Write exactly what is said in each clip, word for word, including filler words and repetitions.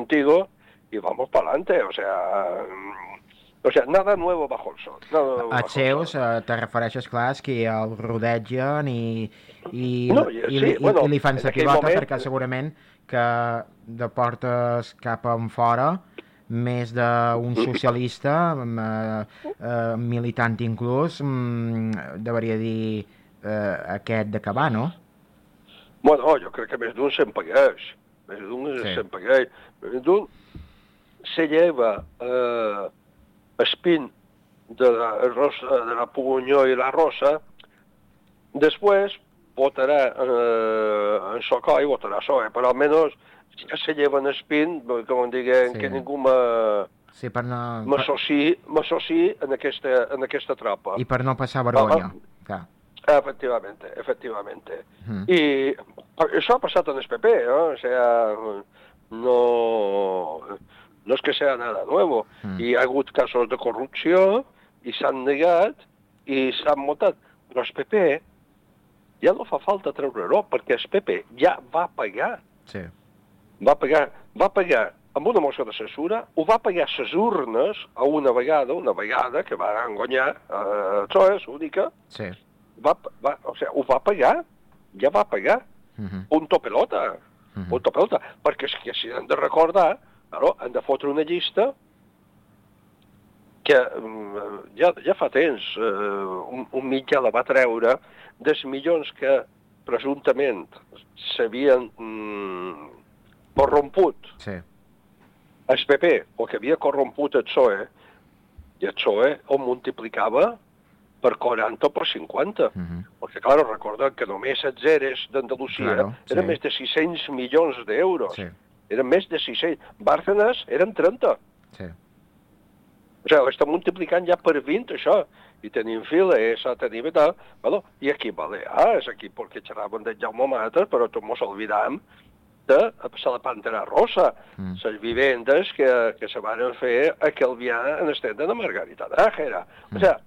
contigo y vamos para adelante, o sea... O sea, nada nuevo bajo el sol. Nada nuevo Els bajo seus, el sol. eh, te refereixes, clar, és que el rodegen i, i, No, i, sí, li, i, bueno, i li fan en la aquell pilota moment... perquè segurament que de portes cap en fora més d'un socialista, eh, eh, militant inclús, mm, deveria dir eh, aquest d'acabar, no? Bueno, jo crec que més d'un se'n pagueix. Més d'un Sí. se'n pagueix. Més d'un se lleva eh, espín de la, rosa, de la Punyó i la Rosa, després votarà eh, en Socó i votarà P S O E, però almenys ja se lleven espín, com diguen, Sí. que ningú me... Sí, per no... m'associï en, aquesta, en aquesta tropa. I per no passar vergonya, Ah, clar. efectivamente, efectivamente. Mm. Y eso ha pasado en el P P, ¿no? O sea, no, no es que sea nada nuevo. Mm. Hi ha hagut casos de corrupció i s'han negat i s'han votat. Però el P P ja no fa falta treure-ho, perquè el P P ja va pagar. Sí. Va pagar, va pagar amb una moció de censura, ho va pagar les urnes a una vegada, una vegada que va engonyar a P S O E, l'única. Sí. Va, va, o sea, ho va pagar, ja va pagar, Uh-huh. punto pelota, Uh-huh. punto pelota, perquè és que si hem de recordar, claro, han de fotre una llista que um, ja, ja fa temps uh, un, un mitjà la va treure dels milions que presumptament s'havien um, corromput Sí. el P P o que havia corromput el P S O E, i el P S O E ho multiplicava per quaranta o per cinquanta. Uh-huh. Perquè, clar, recordem que només els eres d'Andalusia Claro, eren sí. més de sis-cents milions d'euros. Sí. Eren més de sis-cents. Bárcenas eren trenta. Sí. O sigui, està multiplicant ja per vint això. I tenim filers, tenim i tal. Bueno, i aquí Balears, aquí perquè xerraven de Jaume Matas, però tots mos olvidam de la Pantera Rosa, Mm. les vivendes que, que se van fer a Calvià en el temps de la Margarita Nájera. O sea,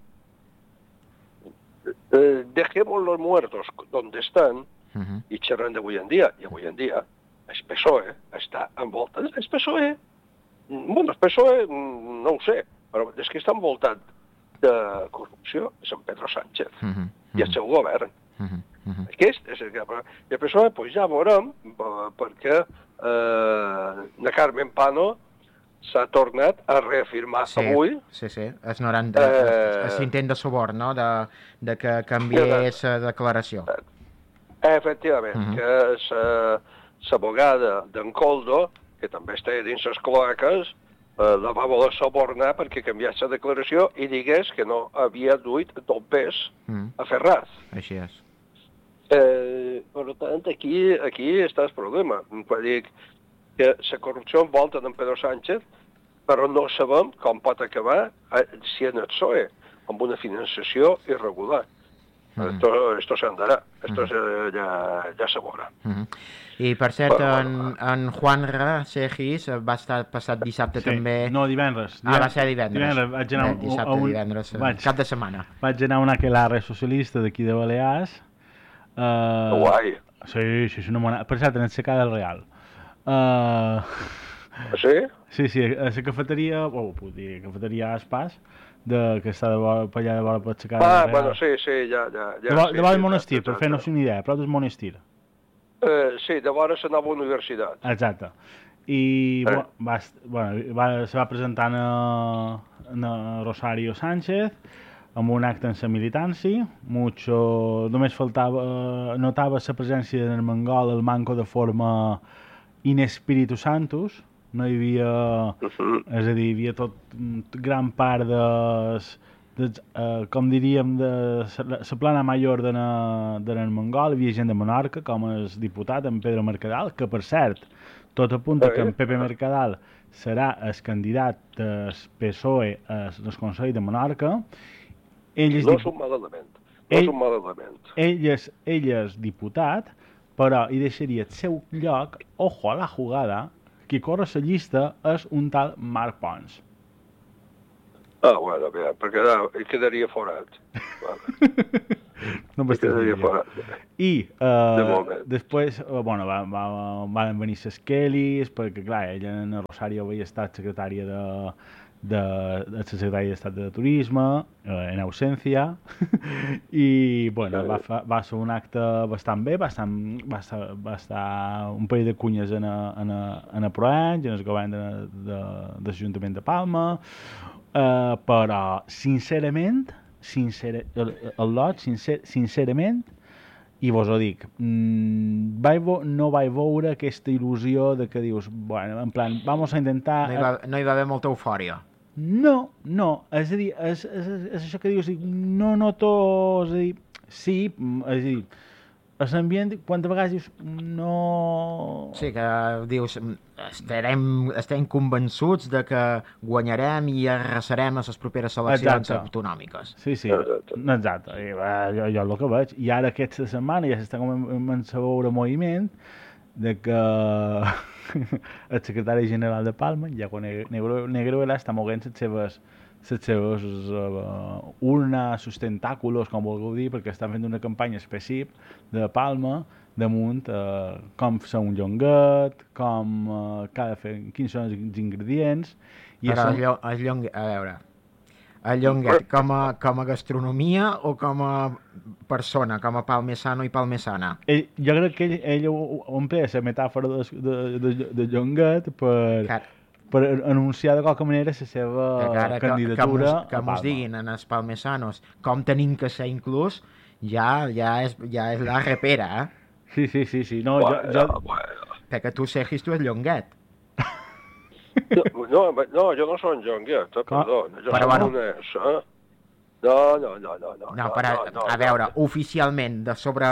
eh, dejemos los muertos donde están Uh-huh. i xerrem d'avui en dia. I avui en dia el P S O E està envoltat. El P S O E, bueno, el P S O E no ho sé, però és que està envoltat de corrupció és en Pedro Sánchez Uh-huh. i el seu govern. Uh-huh. Uh-huh. Aquest és el que... I el P S O E, pues ja veurem, perquè eh, la Carmen Pano s'ha tornat a reafirmar Sí, avui. sí, sí, és noranta, Eh, és intent de sobor, no?, de, de que canviés la declaració. Efectivament, Mhm. que és l'abogada d'en Coldo, que també està dins les cloaques, eh, la va voler subornar perquè canviés la declaració i digués que no havia duit dopers Mm. a Ferraz. Així és. Eh, per tant, aquí, aquí està el problema. Vull dir que la corrupció envolta d'en Pedro Sánchez, però no sabem com pot acabar eh, si en el P S O E, amb una finançació irregular. Mhm. Esto, esto se andarà, esto se, ja, ja se veurà. Mhm. I per cert, Bueno, en, bueno. en Juanra Segis va estar passat dissabte Sí, també... no, divendres. Ah, va ser divendres. Divendres vaig anar Eh, a un- dissabte, a un... divendres, vaig, cap de setmana. vaig anar a una aquelarre socialista d'aquí de Balears. Uh, Guai. Sí, sí, sí, una mona... Per cert, en el del Real. Uh, Sí? sí, sí, a la cafeteria, oh, puc dir, cafeteria Aspas, de, que està de vora, per allà de vora per aixecar Ah, del Real. bueno, sí, sí, ja... ja, ja de vora, sí, de vora sí, del monestir, ja, per ja, fer-nos ja. una idea, prop del monestir. Eh, sí, de vora la nova universitat. Exacte. I Eh. bo, va, est- bueno, va, se va presentar a, a Rosario Sánchez amb un acte en la militància. Mucho, només faltava, notava la presència del Mongol, el manco de forma in Espíritu Santus. No hi havia, Uh-huh. és a dir, hi havia tot, gran part de, de eh, com diríem, de la plana major de del Mongol. Hi havia gent de Menorca, com el diputat, en Pedro Mercadal, que per cert, tot apunta que en Pepe Mercadal serà el candidat del P S O E al Consell de Menorca. Ell és, No dip... és un mal element. No Ell- és un mal element. ell, és, ell és diputat, però hi deixaria el seu lloc, ojo a la jugada, qui corre la llista és un tal Marc Pons. Ah, bueno, bé, perquè no, hi quedaria forat. Vale. No I quedaria fora. I De uh, moment. després, uh, bueno, va, va, van venir les Kellys, perquè clar, ella en Rosario havia estat secretària de, de, de secretària d'Estat de Turisme, eh, en ausència, i bueno, va, fa, va ser un acte bastant bé, bastant, va, estar, va estar un parell de cunyes en, a, en, a, en a Proenys, en el govern de, de, de l'Ajuntament de Palma, eh, però sincerament, sincer, el, el lot, sincer, sincerament, i vos ho dic, mmm, vaig vo no vaig veure aquesta il·lusió de que dius, bueno, en plan, vamos a intentar... No hi va, no hi va haver molta eufòria. No, no, és a dir, és, és, és això que dius, no noto, és a dir, sí, és a dir, a l'ambient, quantes vegades dius, no... Sí, que dius, estarem, estem convençuts de que guanyarem i arrasarem a les properes eleccions Exacte. autonòmiques. Sí, sí, exacte, I, eh, jo, jo el que veig, i ara aquesta setmana ja s'està començant a veure moviment de que el secretari general de Palma, Iago Negruela, està moguent les seves les seves uh, urnes, sus tentáculos, com vulgueu dir, perquè estan fent una campanya específica de Palma damunt uh, com fer un llonguet, com uh, cada fer, quins són els ingredients. I Però això... el, el llonguet, a veure, el llonguet com a, com a gastronomia o com a persona, com a palmesano i palmesana? Ell, jo crec que ell, ell omple la metàfora de, de, de, de llonguet per... Car per anunciar de qualque manera la seva cara, candidatura que, que, que mos diguin en els palmesanos com tenim que ser inclús, ja, ja, és, ja és la repera, eh? Sí, sí, sí, sí. No, bueno, jo, jo... bueno. Perquè tu, Sergis, tu és llonguet. No, no, no, jo no soc llonguet, eh, perdó. Jo però, soc bueno, honest, eh? No, no, no, no, no. No, però, no, no, a veure, no. oficialment, de sobre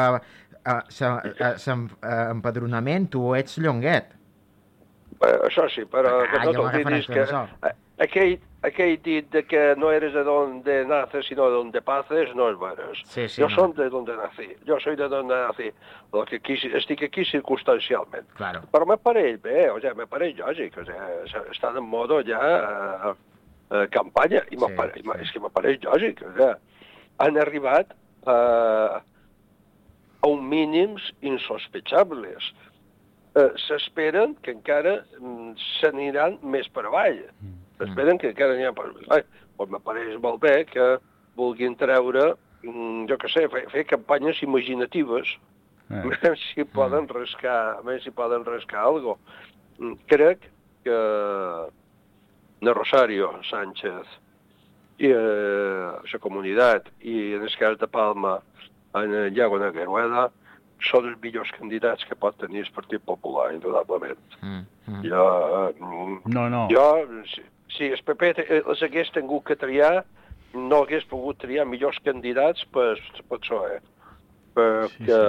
l'empadronament, tu ets llonguet. Bé, això sí, però Ah, que no jo me t'olvidis refereixo que a això. aquell, aquell dit de que no eres de donde naces, sino de donde paces, no és veres. Sí, sí, jo no. soy de donde nací, jo soy de donde nací, lo que aquí, estic aquí circumstancialment. Claro. Però m'apareix bé, o sigui, m'apareix lògic, o sigui, estan en modo ja eh, eh, campanya, i Sí, sí, sí. és que m'apareix lògic, o sigui, han arribat eh, a un mínims insospechables. Eh, s'esperen que encara mm, s'aniran més per avall. S'esperen que encara aniran per avall. Doncs m'apareix molt bé que vulguin treure, mm, jo què sé, fer, fer campanyes imaginatives, Eh. a veure si poden rascar, a veure si poden rascar alguna cosa. Crec que de Rosario Sánchez i eh, la comunitat i en el cas de Palma en el Iago Negruela són els millors candidats que pot tenir el Partit Popular, indudablement. Mm, mm. Jo, eh, No, no. jo si, si el P P els hagués tingut que triar, no hagués pogut triar millors candidats per, per P S O E. Perquè,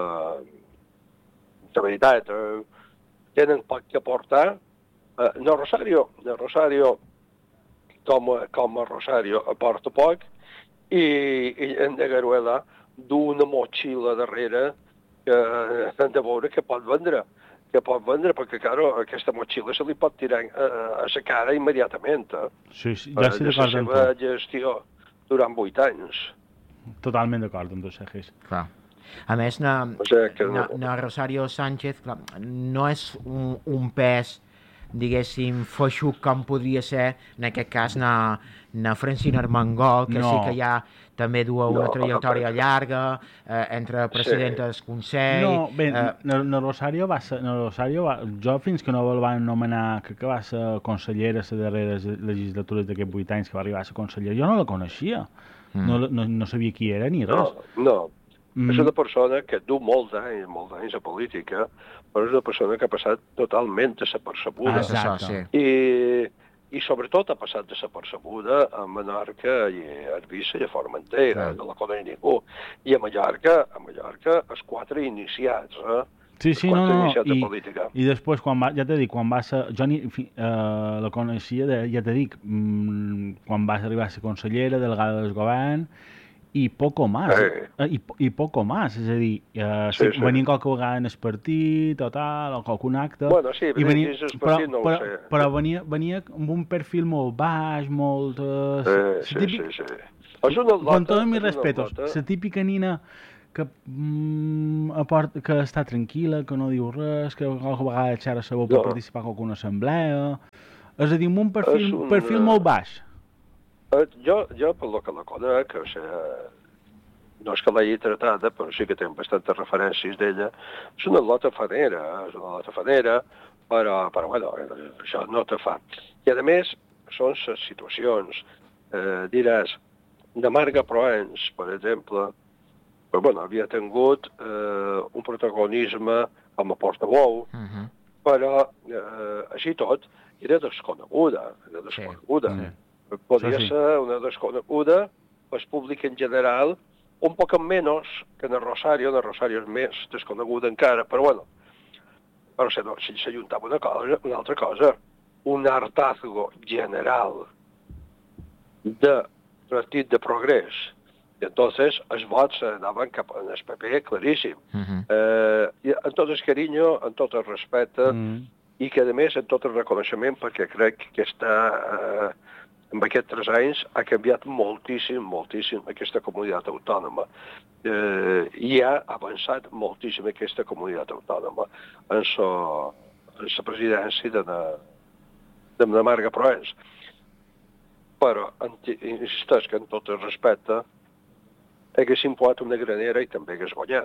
de veritat, eh, tenen poc que aportar. Eh, no Rosario, no Rosario, com, a- com a Rosario aporta poc, i, i en Negruela du una motxilla darrere que hem de veure que pot vendre, que pot vendre, perquè, claro, aquesta motxilla se li pot tirar a, a la cara immediatament, eh? Sí, sí, Per ja estic la d'acord amb seva tu. gestió durant vuit anys. Totalment d'acord amb tu, Sergis. Clar. A més, na, O sigui que na, no- na Rosario Sánchez clar, no és un, un pes, diguéssim, feixuc com podria ser, en aquest cas, na, na Francina Armengol, que No. sí que ja també du una No, trajectòria no. llarga, eh, entre presidenta del Consell... No, bé, eh, na, na Rosario va ser... Na Rosario va, jo fins que no el van nomenar, crec que va ser consellera a les darreres legislatures d'aquests vuit anys que va arribar a ser consellera, jo no la coneixia. Mm. No, no, no sabia qui era ni res. No, no. Mm. És una persona que du molts anys, molts anys a política, però és una persona que ha passat totalment desapercebuda. Ah, és això, Exacte. sí. I, i sobretot ha passat desapercebuda a Menorca i a Eivissa i a Formentera, Clar. no la coneix ningú. I a Mallorca, a Mallorca, els quatre iniciats, eh? Sí, sí, els no, quatre no, iniciats de i, política. i després, quan va, ja t'he dit, quan va ser, jo ni, fi, eh, la coneixia, de, ja t'he dit, mm, quan va arribar a ser consellera, delegada del govern, i poco más, Sí. eh, i, i poco más, és a dir, eh, Sí, sí, sí. venien qualque vegada en el partit o tal, o qualcun acte, Bueno, sí, i venien venia, dins el però, partit, no ho però, sé. però venia, venia amb un perfil molt baix, molt... Eh, Eh, sí, típic, sí, sí. És una lota... Con todo mi respeto, la típica nina que, mm, aporta, que està tranquil·la, que no diu res, que qualque vegada xerra sabó per no. participar en alguna assemblea... És a dir, un perfil, un perfil molt baix. Eh, jo, jo, per lo que la conec, o sigui, no és que l'hagi tratada, però sí que tinc bastantes referències d'ella, és una lota fanera, és una lota fanera, però, però bueno, això no te fa. I a més, són les situacions, eh, diràs, de Marga Proens, per exemple, però, bueno, havia tingut eh, un protagonisme com a portaveu, uh -huh. però eh, així tot era desconeguda, era desconeguda. Sí, sí. Podia sí, sí. ser una desconeguda pel públic en general, un poc menys que en el Rosario, en el Rosario és més desconeguda encara, però bueno, però si no, si s'ajuntava una cosa, una altra cosa, un hartazgo general de Partit de Progrés, i entonces els vots anaven cap al P P, claríssim. Uh -huh. eh, amb tot el carinyo, amb tot el respecte, uh -huh. i que, a més, amb tot el reconeixement, perquè crec que està, eh, en aquests tres anys, ha canviat moltíssim, moltíssim aquesta comunitat autònoma. Eh, I ha avançat moltíssim aquesta comunitat autònoma en la presidència de la, de la Marga Proens. Però, insisteix que, amb tot el respecte, haguessin posat una granera i també hagués guanyat.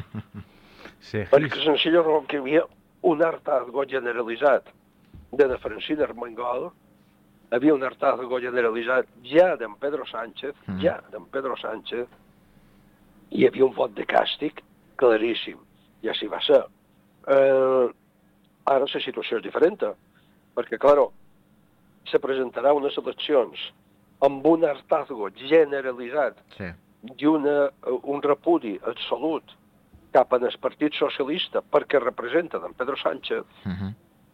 Sí. Perquè, senzilla raó que hi havia un hartazgo generalitzat de la Francina Armengol, havia un hartazgo generalitzat ja d'en Pedro Sánchez, mm. ja d'en Pedro Sánchez, i hi havia un vot de càstig claríssim, i així va ser. Eh, ara la situació és diferent, perquè, clar, se presentarà unes eleccions amb un hartazgo generalitzat sí. i una, un repudi absolut cap al Partit Socialista perquè representen en Pedro Sánchez, uh-huh.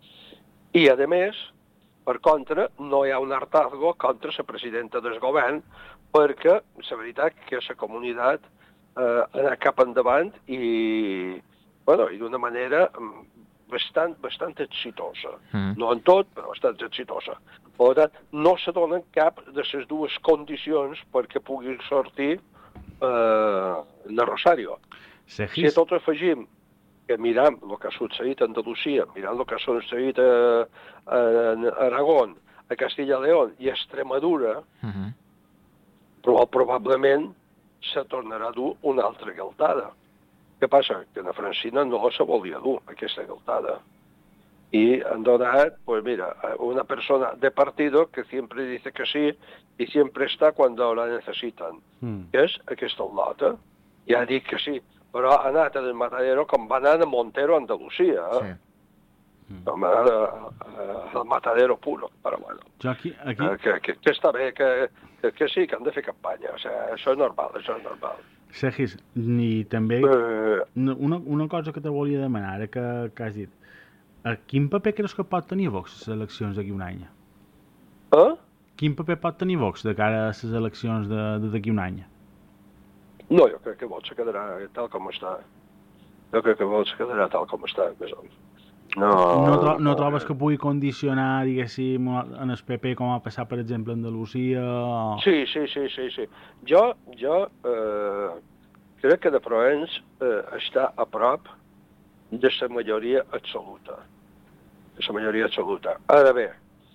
i, a més, per contra, no hi ha un hartazgo contra la presidenta del govern perquè, la veritat, que la comunitat eh, ha anat cap endavant i, bueno, i d'una manera bastant, bastant exitosa. Uh-huh. No en tot, però bastant exitosa. Per tant, no se donen cap de les dues condicions perquè pugui sortir eh, en el Rosario. Si a tot afegim que mirant el que ha succeït a Andalusia, mirant el que ha succeït a, a, a Aragón, a Castilla y León i a Extremadura, uh-huh. però probablement se tornarà a dur una altra galtada. Què passa? Que la Francina no se volia dur, aquesta galtada. Y han donat, pues mira, una persona de partido que siempre dice que sí y siempre está cuando la necesitan. Mm. Que és aquesta lota. Ja dic que sí, però ha anat al Matadero com va anar a Montero a Andalusia. Eh? Sí. Mm. Com va anar al Matadero puro, però bueno. Jo aquí, aquí... Que, que, que està bé, que, que, que sí, que han de fer campanya. O sigui, això és normal, això és normal. Sergis, i també eh... una, una cosa que te volia demanar, ara que, que has dit. A quin paper creus que pot tenir Vox a les eleccions d'aquí un any? Eh? Quin paper pot tenir Vox de cara a les eleccions d'aquí un any? No, jo crec que Vox se quedarà tal com està. Jo crec que Vox se quedarà tal com està, més o menys. No, no, tro no trobes que pugui condicionar, diguéssim, en el P P com ha passat, per exemple, a Andalusia? O... Sí, sí, sí, sí, sí. Jo, jo eh, crec que de Proens eh, està a prop de la majoria absoluta. De la majoria absoluta. Ara bé,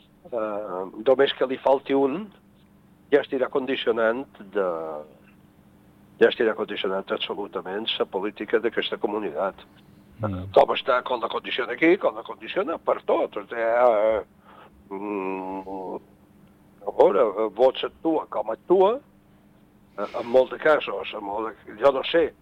eh, només que li falti un, ja estirà condicionant de... ja estirà condicionant absolutament la política d'aquesta comunitat. Mm. Com està, com la condiciona aquí, com la condiciona per tot. O sigui, eh, mm, a veure, vots actua com actua, eh, en molts de casos, en molt de, jo no sé,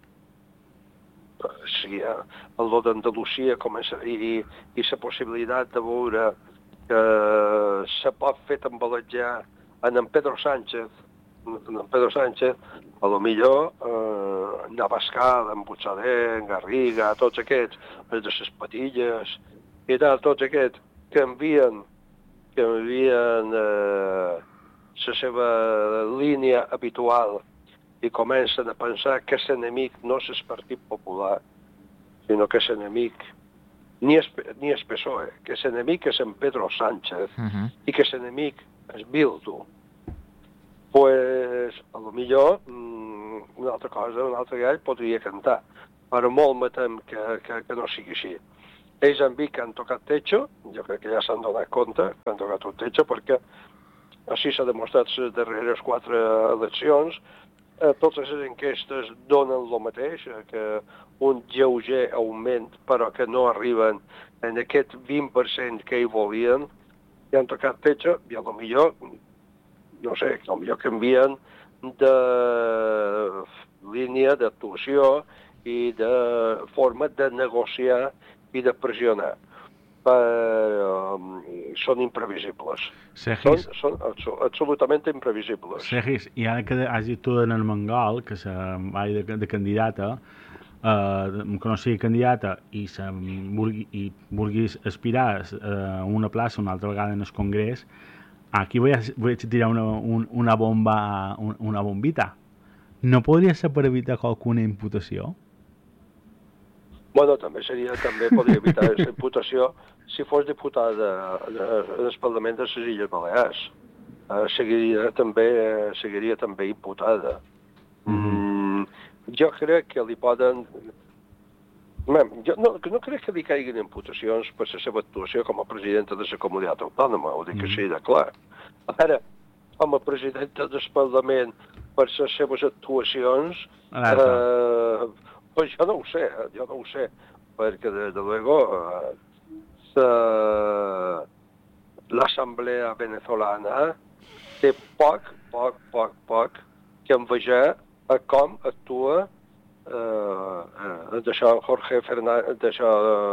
si eh, el lot d'Andalusia comença, i, i la possibilitat de veure que se pot fer tambalejar en en Pedro Sánchez, en Pedro Sánchez, a lo millor eh, en Abascal, en Butxader, en Garriga, tots aquests, els de les patilles, i tal, tots aquests que envien, que envien eh, la seva línia habitual i comencen a pensar que l'enemic no és el Partit Popular, sinó que l'enemic ni és, ni és P S O E, que l'enemic és en Pedro Sánchez uh-huh. i que l'enemic és Bildu. pues, a lo millor mm, una altra cosa, un altre gall podria cantar, però molt me tem que, que, que no sigui així. Ells han vist que han tocat techo, jo crec que ja s'han donat compte que han tocat un techo, perquè així s'ha demostrat les darreres quatre eleccions. Eh, totes les enquestes donen el mateix, eh, que un lleuger augment, però que no arriben en aquest vint per cent que hi volien, i han tocat techo, i a lo millor, no sé, a lo millor canvien de línia d'actuació i de forma de negociar i de pressionar. Uh, són imprevisibles. Segis, són, són abso absolutament imprevisibles. Segis, i ara que has dit tu en el Mongol, que se vai de, de candidata, eh, que no sigui candidata i, se vulgui, i vulguis aspirar a una plaça una altra vegada en el Congrés, aquí vull, vull tirar una, un, una bomba, una bombita. No podria ser per evitar qualsevol imputació? Bueno, també seria, també podria evitar aquesta imputació si fos diputada en el Parlament de les Illes Balears. Eh, seguiria, també, eh, seguiria també imputada. Mm-hmm. Mm, jo crec que li poden... Jo no, no crec que li caiguin imputacions per la seva actuació com a presidenta de la comunitat autònoma, ho dic mm-hmm. així de clar. Ara, com a presidenta del Parlament per les seves actuacions... Eh, pues jo no ho sé, jo no ho sé, perquè desde luego eh, l'Assemblea venezolana té poc, poc, poc, poc que envejar a com actua eh, eh, d'això Jorge Fernández, d'això,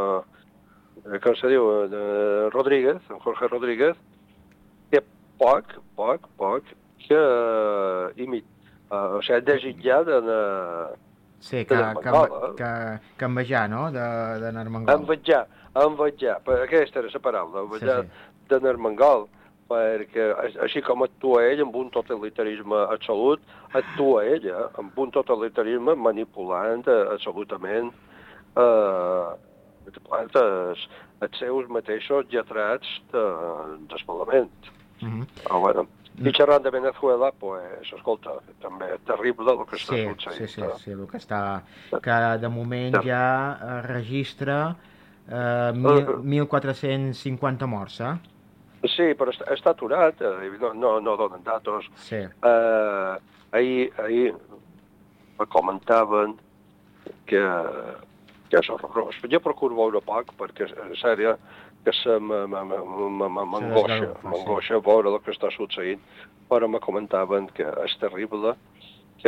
eh, com se diu, de Rodríguez, Jorge Rodríguez, té poc, poc, poc que eh, imit, eh, o sigui, desitjar d'anar... Sí, que, que, que, que envejar, no?, de Narmengol. Envejar, envejar, aquesta era la paraula, envejar sí, sí. de Narmengol, perquè així com actua ell amb un totalitarisme absolut, actua ella amb un totalitarisme manipulant absolutament eh, els, els seus mateixos lletrats de, del Parlament. Mm-hmm. Però bueno... I xerrant de Venezuela, pues, escolta, també és terrible el que està sí, succeint. Sí, sí, sí, el que està... Que de moment sí. ja registra eh, mil, mil quatre-cents cinquanta morts, eh? Sí, però està, està aturat, eh, no, no, no donen datos. Sí. Eh, ahir, ahir me comentaven que, que és horrorós. Jo procuro veure poc, perquè, en sèrio, que se m'angoixa, m'angoixa veure el que està succeint, però me comentaven que és terrible, que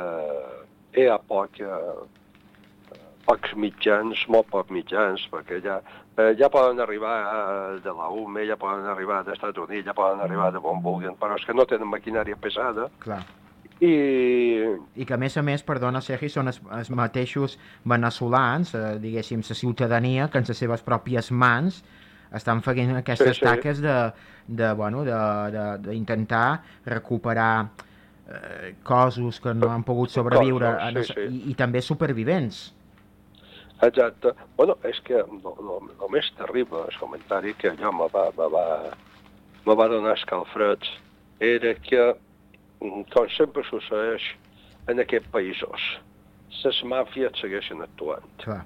hi ha poc, pocs mitjans, molt pocs mitjans, perquè ja, ja poden arribar de la U M E, ja poden arribar dels Estats Units, ja poden arribar de on vulguin, però és que no tenen maquinària pesada. Clar. I... I que, a més a més, perdona, Sergi, són els, els mateixos veneçolans, eh, diguéssim, la ciutadania, que en les seves pròpies mans estan fent aquestes sí, sí. taques de, de, bueno, d'intentar recuperar eh, cossos que no han pogut sobreviure cossos, sí, sí. I, i també supervivents. Exacte. Bueno, és que el més terrible, el comentari que allò me va, me va, me va donar escalfreds, era que, com sempre succeeix en aquests països, les màfies segueixen actuant. Clar.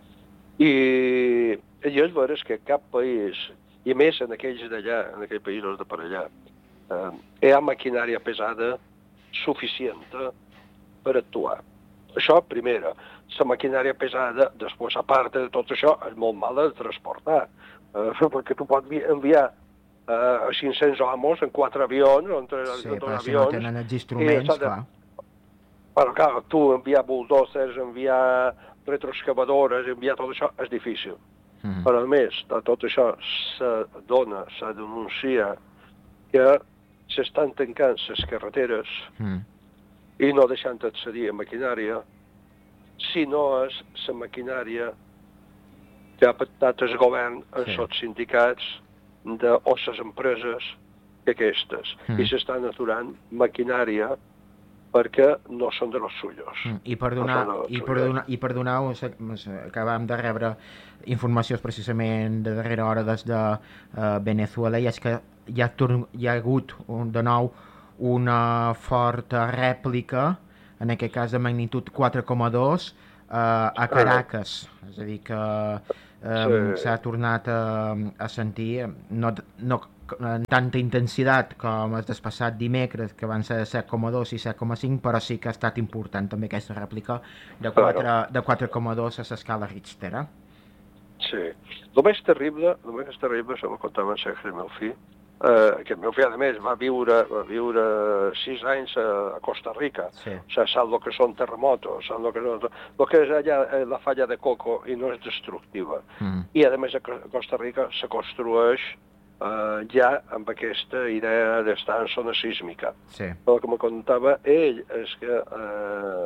I, i és veres que cap país, i més en aquells d'allà, en aquells països de per allà, eh, hi ha maquinària pesada suficient per actuar. Això, primera. La maquinària pesada, després, a part de tot això, és molt mala de transportar, eh, perquè tu pots enviar a uh, cinc-cents homes en quatre avions, entre sí, dos però avions. Si no tenen els instruments, de... clar. Però clar, tu enviar bulldozers, enviar retroexcavadores, enviar tot això, és difícil. Mm. Però a més, de tot això se dona, se denuncia que s'estan tancant les carreteres mm. i no deixant accedir a maquinària, si no és la maquinària que ha pactat el govern amb sí. els sindicats de, o les empreses que aquestes. Mm. I s'estan aturant maquinària perquè no són de los suyos. Mm. I per donar, no i per donar, i per donar acabam de rebre informacions precisament de darrera hora des de uh, Venezuela, i és que hi ha, hi ha hagut un, de nou una forta rèplica, en aquest cas de magnitud quatre coma dos, eh, a Caracas. És a dir, que eh, Sí. s'ha tornat a, a sentir, no, no en tanta intensitat com el despassat dimecres, que van ser de set coma dos i set coma cinc, però sí que ha estat important també aquesta rèplica de quatre, de quatre coma dos a l'escala Richter. Eh? Sí. El més terrible, el més terrible, se m'ho contava en Sergi, el meu fill, eh, que el meu fill, a més, va viure, va viure sis anys a, a Costa Rica. Sí. O sigui, sap el que són terremotos, sap el que, són, el que és allà eh, la falla de Coco i no és destructiva. Mm. I, a més, a Costa Rica se construeix eh, ja amb aquesta idea d'estar en zona sísmica. Sí. El que me contava ell és que eh,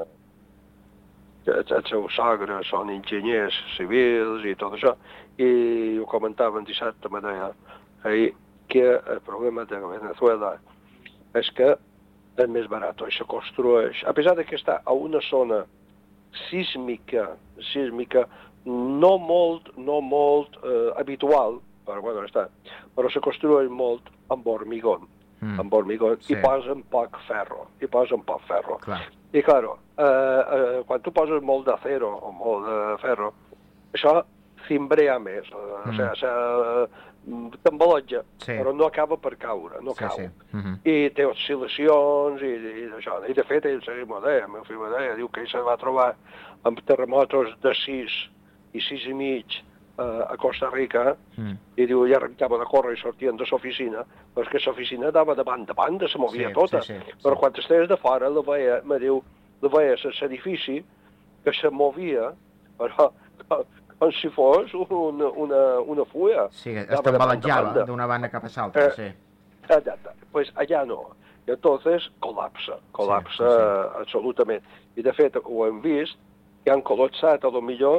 els seus sogres són enginyers civils i tot això, i ho comentaven dissabte, me deia ahir, que el problema de Venezuela és que és més barat, i se construeix, a pesar de que està a una zona sísmica, sísmica no molt, no molt eh, habitual, però bueno, està, però se construeix molt amb hormigó, mm. amb hormigó, sí. I posen poc ferro, i posen poc ferro. Clar. I, claro, eh, eh, quan tu poses molt d'acero o molt de ferro, això cimbrea més, eh, mm. o sigui, eh, t'embalotja, sí. Però no acaba per caure, no sí, cau. Sí. Mm-hmm. I té oscil·lacions i, i això. I de fet, ell m'ho deia, el meu fill m'ho deia, diu que ell se va trobar amb terremotos de sis i sis i mig eh, a Costa Rica, mm. i diu, ja arrencaven a córrer i sortien de l'oficina, però és que l'oficina dava de banda a banda, se movia sí, tota. Sí, sí, però sí. quan estigués de fora, la veia, me diu, la veia l'edifici que se movia, però com si fos una, una, una fulla. Sí, es tambalatjava d'una banda cap a l'altra, sí. Eh, pues allà no. I entonces colapsa, colapsa sí, sí, sí. absolutament. I de fet ho hem vist, que han col·lapsat a lo millor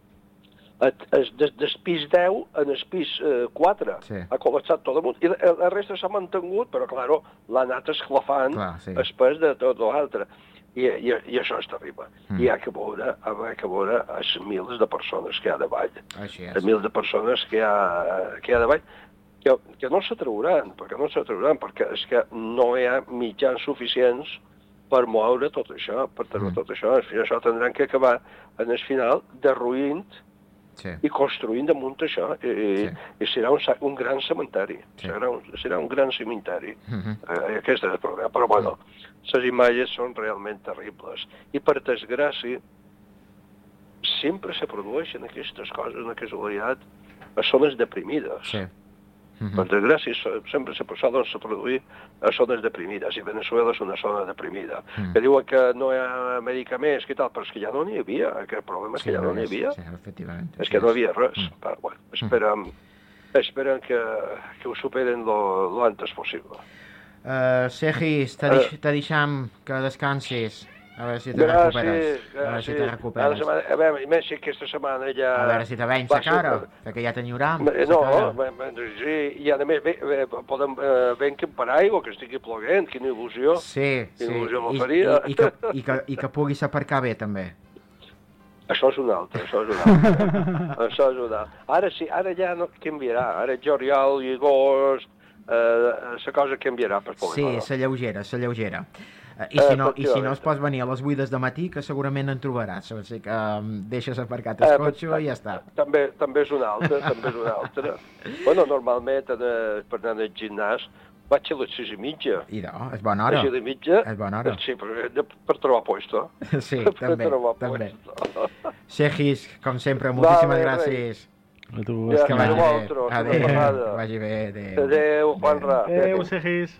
des, des pis deu en el pis eh, quatre. Sí. Ha col·lapsat tot el món. I la, la resta s'ha mantingut, però, claro, l'ha anat esclafant clar, sí. Després de tot l'altre. I, i, I això és terrible. Mm. I hi ha que veure, hi ha que veure els mils de persones que hi ha davall. Així és. Els mils de persones que hi ha, que hi ha davall, que, que no s'atrauran, perquè no s'atrauran, perquè és que no hi ha mitjans suficients per moure tot això, per tenir mm. tot això. En fi, això tindran que acabar en el final derruint sí. I construint damunt això, i, sí. I serà un, un gran cementeri, sí. serà, un, serà un gran cementeri. Mm-hmm. Eh, aquest és el problema, però bueno, les imatges són realment terribles. I per desgràcia, sempre se produeixen aquestes coses, una casualitat, a zones deprimides. Sí. Mm-hmm. Per desgràcia, sempre se solen produir a zones deprimides, i Venezuela és una zona deprimida. Mm. Que diuen que no hi ha medicaments, que tal, però és que ja no n'hi havia, que el problema és sí, que ja no n'hi havia. Sí, efectivament. És que no hi havia res. Mm. Però, bueno, esperem, mm. esperem que, que ho superen lo, lo antes possible. Uh, Sergis, te, deix, te deixam que descansis. A veure si te gràcies, recuperes. Gràcies. A veure si te recuperes. A, setmana, a veure, més si aquesta setmana ja... A veure si te veig la cara, perquè ja t'enyoram. No, sí, i a més, ve, ve, podem eh, venir per aigua, que estigui ploguent, quina il·lusió. Sí, quina sí. Il·lusió I, faria. I, i, que, i, que, I que puguis aparcar bé, també. Això és un altre, això és un altre. Això és un altre. Ara sí, ara ja no canviarà. Ara juliol i agost, eh, la cosa canviarà per poder. Sí, s'alleugera, s'alleugera. I si, no, I si no es pots venir a les vuit del matí, que segurament en trobaràs. O sigui que um, deixes aparcat el eh, cotxe i ja està. També, també és un altre, també és un altre. Bueno, normalment, per anar al gimnàs, vaig a les sis i mitja. I no, és bona hora. A les sis i mitja? És bona hora. Sí, per, per trobar puesto. Sí, per també, també. Puesto. Sergis, com sempre, moltíssimes vale, gràcies. A tu, ja, que vagi bé. Adéu, adéu, vagi bé, adéu. Adéu, Juanra. Adéu, Sergis.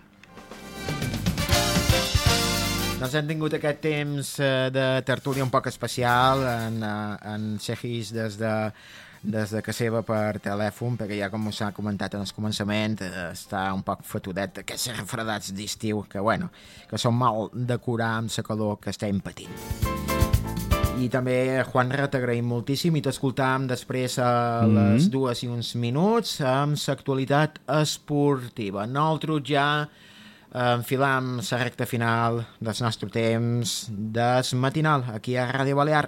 Doncs hem tingut aquest temps de tertúlia un poc especial en, en Sergis des de, des de casa seva per telèfon, perquè ja com s'ha comentat en el començament està un poc fatudet aquests refredats d'estiu que, bueno, que són mal de curar amb la calor que estem patint. I també, Juanra, t'agraïm moltíssim i t'escoltàvem després a les mm-hmm. dues i uns minuts amb l'actualitat esportiva. Nosaltres ja enfilam la recta final del nostre temps des matinal aquí a Ràdio Balear.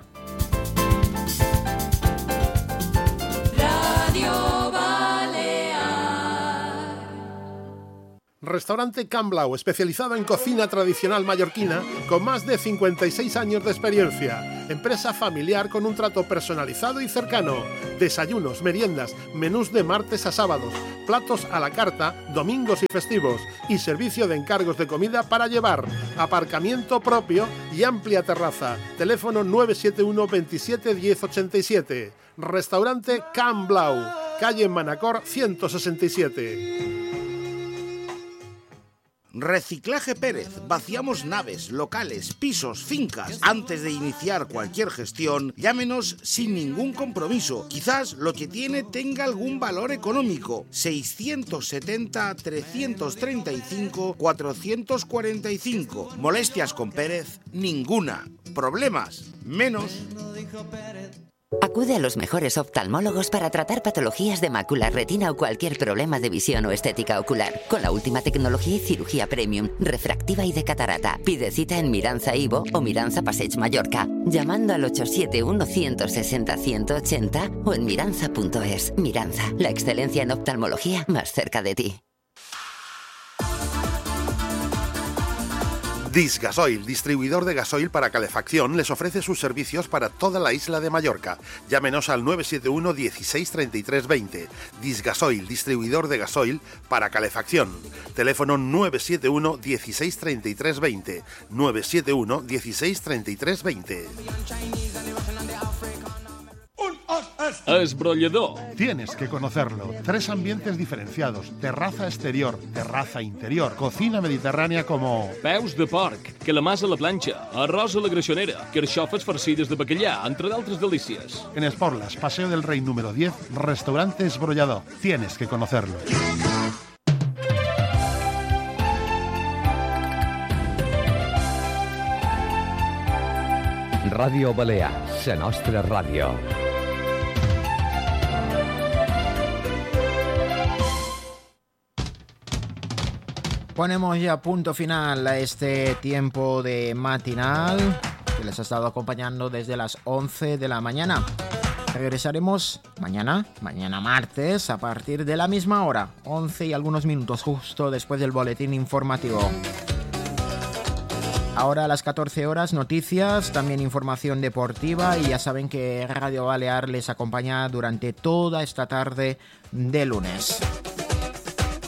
Ràdio Balear. Restaurante Can Blau, especializado en cocina tradicional mallorquina, con más de cincuenta y seis años de experiencia. Empresa familiar con un trato personalizado y cercano. Desayunos, meriendas, menús de martes a sábados, platos a la carta, domingos y festivos, y servicio de encargos de comida para llevar, aparcamiento propio y amplia terraza. Teléfono nueve siete uno veintisiete diez ochenta y siete. Restaurante Can Blau, calle Manacor ciento sesenta y siete. Reciclaje Pérez. Vaciamos naves, locales, pisos, fincas. Antes de iniciar cualquier gestión, llámenos sin ningún compromiso. Quizás lo que tiene tenga algún valor económico. seiscientos setenta, trescientos treinta y cinco, cuatrocientos cuarenta y cinco. Molestias con Pérez, ninguna. Problemas, menos. Acude a los mejores oftalmólogos para tratar patologías de mácula, retina o cualquier problema de visión o estética ocular. Con la última tecnología y cirugía premium, refractiva y de catarata. Pide cita en Miranza Ivo o Miranza Passeig Mallorca, llamando al ocho siete uno, uno seis cero, uno ochenta o en miranza punto es. Miranza, la excelencia en oftalmología más cerca de ti. Disgasoil, distribuidor de gasoil para calefacción, les ofrece sus servicios para toda la isla de Mallorca. Llámenos al nueve siete uno dieciséis treinta y tres veinte. Disgasoil, distribuidor de gasoil para calefacción. Teléfono nueve siete uno dieciséis treinta y tres veinte. nueve siete uno dieciséis treinta y tres veinte. Esbrollador. Tienes que conocerlo. Tres ambientes diferenciados. Terraza exterior, terraza interior, cocina mediterránea como... Peus de porc, calamars a la planxa, arròs a la greixonera, carxofes farcides de bacallà, entre d'altres delícies. En Esporlas, Paseo del Rey número diez, restaurante Esbrollador. Tienes que conocerlo. Ràdio Balear, la nostra ràdio. Ponemos ya punto final a este tiempo de matinal que les ha estado acompañando desde las once de la mañana. Regresaremos mañana, mañana martes, a partir de la misma hora, once y algunos minutos, justo después del boletín informativo. Ahora a las catorce horas, noticias, también información deportiva, y ya saben que Radio Balear les acompaña durante toda esta tarde de lunes.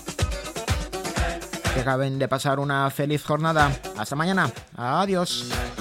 Que acaben de pasar una feliz jornada. Hasta mañana. Adiós.